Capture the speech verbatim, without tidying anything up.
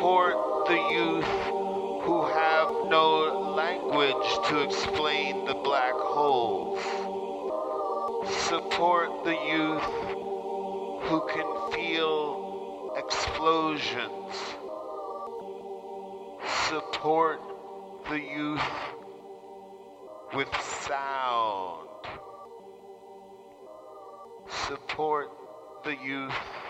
Support the youth who have no language to explain the black holes. Support the youth who can feel explosions. Support the youth with sound. Support the youth